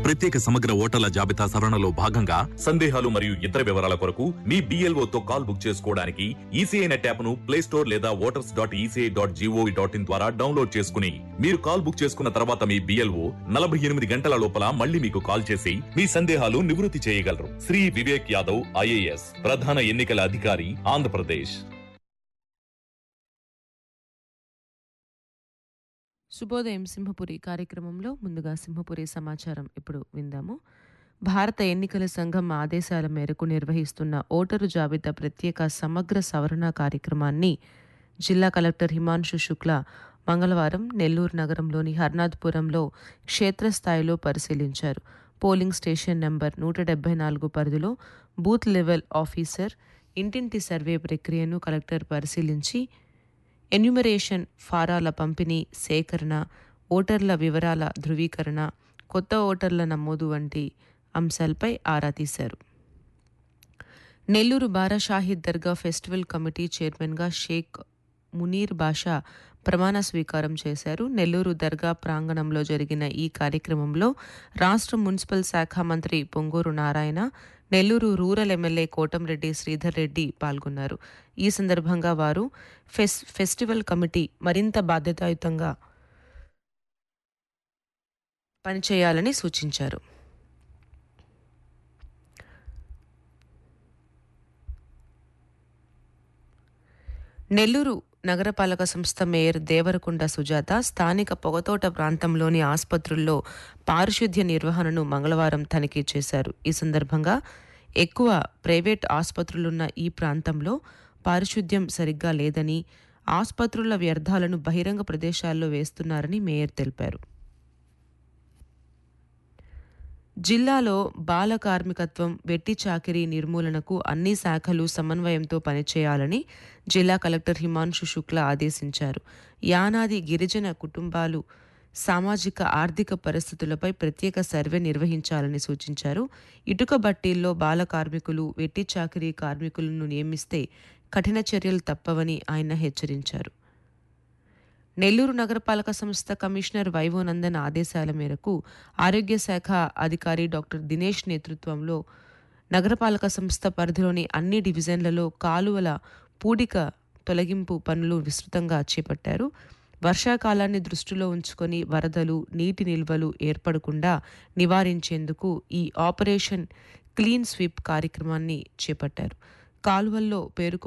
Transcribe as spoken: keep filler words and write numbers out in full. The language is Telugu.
ప్రత్యేక సమగ్ర ఓటర్ల జాబితా సవరణలో భాగంగా సందేహాలు మరియు ఇతర వివరాల కొరకు మీ బిఎల్ఓ తో కాల్ బుక్ చేసుకోవడానికి ఈసీఐ నెట్ యాప్ ను ప్లే స్టోర్ లేదా voters dot ECI dot GOV dot in ద్వారా డౌన్లోడ్ చేసుకుని మీరు కాల్ బుక్ చేసుకున్న తర్వాత మీ బిఎల్ఓ నలభై ఎనిమిది గంటల లోపల మళ్ళీ మీకు కాల్ చేసి మీ సందేహాలు నివృత్తి చేయగలరు. శ్రీ వివేక్ యాదవ్ ఐఏఎస్ ప్రధాన ఎన్నికల అధికారి ఆంధ్రప్రదేశ్. శుభోదయం సింహపురి కార్యక్రమంలో ముందుగా సింహపురి సమాచారం ఇప్పుడు విందాము. భారత ఎన్నికల సంఘం ఆదేశాల మేరకు నిర్వహిస్తున్న ఓటరు జాబితా ప్రత్యేక సమగ్ర సవరణ కార్యక్రమాన్ని జిల్లా కలెక్టర్ హిమాంశు శుక్లా మంగళవారం నెల్లూరు నగరంలోని హర్నాథ్పురంలో క్షేత్రస్థాయిలో పరిశీలించారు. పోలింగ్ స్టేషన్ నెంబర్ నూట డెబ్బై నాలుగు పరిధిలో బూత్ లెవెల్ ఆఫీసర్ ఇంటింటి సర్వే ప్రక్రియను కలెక్టర్ పరిశీలించి ఎన్యూమరేషన్ ఫారాల పంపిణీ, సేకరణ, ఓటర్ల వివరాల ధృవీకరణ, కొత్త ఓటర్ల నమోదు వంటి అంశాలపై ఆరా తీశారు. నెల్లూరు బారా షాహిద్ దర్గా ఫెస్టివల్ కమిటీ చైర్మన్గా షేక్ మునీర్ బాషా ప్రమాణ స్వీకారం చేశారు. నెల్లూరు దర్గా ప్రాంగణంలో జరిగిన ఈ కార్యక్రమంలో రాష్ట్ర మున్సిపల్ శాఖ మంత్రి పొంగూరు నారాయణ, నెల్లూరు రూరల్ ఎమ్మెల్యే కోటంరెడ్డి శ్రీధర్ రెడ్డి పాల్గొన్నారు. ఈ సందర్భంగా వారు ఫెస్ ఫెస్టివల్ కమిటీ మరింత బాధ్యతాయుతంగా పనిచేయాలని సూచించారు. నెల్లూరు నగరపాలక సంస్థ మేయర్ దేవరకొండ సుజాత స్థానిక పొగతోట ప్రాంతంలోని ఆసుపత్రుల్లో పారిశుద్ధ్య నిర్వహణను మంగళవారం తనిఖీ చేశారు. ఈ సందర్భంగా ఎక్కువ ప్రైవేట్ ఆసుపత్రులున్న ఈ ప్రాంతంలో పారిశుద్ధ్యం సరిగ్గా లేదని, ఆసుపత్రుల వ్యర్థాలను బహిరంగ ప్రదేశాల్లో వేస్తున్నారని మేయర్ తెలిపారు. జిల్లాలో బాల కార్మికత్వం, వెట్టి చాకిరీ నిర్మూలనకు అన్ని శాఖలు సమన్వయంతో పనిచేయాలని జిల్లా కలెక్టర్ హిమాంశు శుక్లా ఆదేశించారు. యానాది గిరిజన కుటుంబాలు సామాజిక ఆర్థిక పరిస్థితులపై ప్రత్యేక సర్వే నిర్వహించాలని సూచించారు. ఇటుక బట్టీల్లో బాల కార్మికులు, వెట్టి చాకిరీ కార్మికులను నియమిస్తే కఠిన చర్యలు తప్పవని ఆయన హెచ్చరించారు. నెల్లూరు నగరపాలక సంస్థ కమిషనర్ వైవో నందన్ ఆదేశాల మేరకు ఆరోగ్య శాఖ అధికారి డాక్టర్ దినేష్ నేతృత్వంలో నగరపాలక సంస్థ పరిధిలోని అన్ని డివిజన్లలో కాలువల పూడిక తొలగింపు పనులు విస్తృతంగా చేపట్టారు. వర్షాకాలాన్ని దృష్టిలో ఉంచుకొని వరదలు, నీటి నిల్వలు ఏర్పడకుండా నివారించేందుకు ఈ ఆపరేషన్ క్లీన్ స్వీప్ కార్యక్రమాన్ని చేపట్టారు. కాలువల్లో పేరుకు